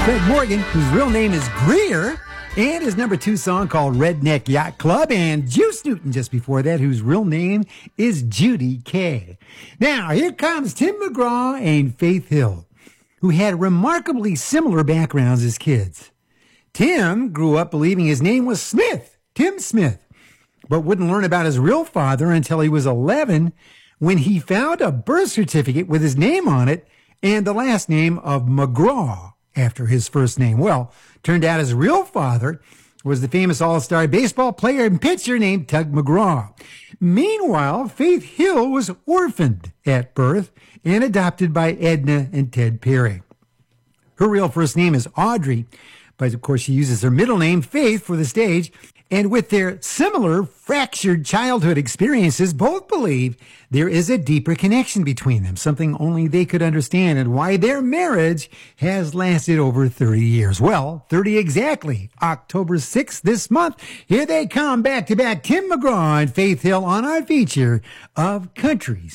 Fred Morgan, whose real name is Greer, and his number 2 song called Redneck Yacht Club, and Juice Newton just before that, whose real name is Judy Kay. Now, here comes Tim McGraw and Faith Hill, who had remarkably similar backgrounds as kids. Tim grew up believing his name was Smith, Tim Smith, but wouldn't learn about his real father until he was 11 when he found a birth certificate with his name on it and the last name of McGraw after his first name. Well, turned out his real father was the famous all-star baseball player and pitcher named Tug McGraw. Meanwhile, Faith Hill was orphaned at birth and adopted by Edna and Ted Perry. Her real first name is Audrey, but of course she uses her middle name, Faith, for the stage. And with their similar fractured childhood experiences, both believe there is a deeper connection between them, something only they could understand, and why their marriage has lasted over 30 years. Well, 30 exactly. October 6th this month. Here they come back to back, Tim McGraw and Faith Hill on our feature of Country